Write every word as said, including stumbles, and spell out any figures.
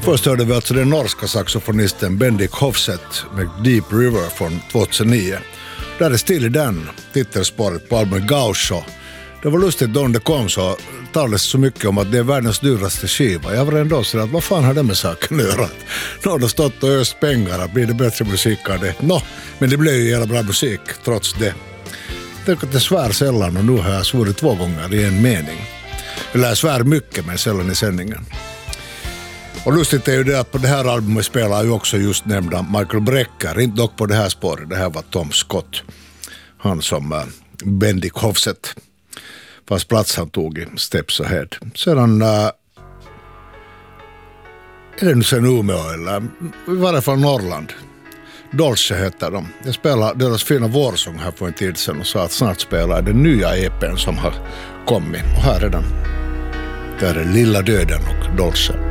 Först hörde vi alltså den norska saxofonisten Bendik Hofset med Deep River från tjugohundranio. Där är Still den titelspåret på albumet Gaucho. Det var lustigt då det kom så talades så mycket om att det är världens dyraste skiva. Jag var ändå så att vad fan har det med saken att göra? Nu har det stått och öst pengar, blir det bättre musik av det? Nå, men det blev ju jävla bra musik trots det. Tänk att det svär sällan och nu har jag svurit två gånger i en mening. Eller jag svär mycket men sällan i sändningen. Och lustigt är ju det att på det här albumet spelar ju också just nämnda Michael Brecker, inte dock på det här spåret, det här var Tom Scott. Han som uh, Bendik Hofset. Fast plats han tog i Steps Ahead. Sedan uh, är det nu sen Umeå eller i varje fall Norrland. Dolce heter de. Jag spelade deras fina vårsång här för en tid sedan och sa att snart spelar den nya E P:n som har kommit. Och här är den. Där är Lilla Döden och Dolce.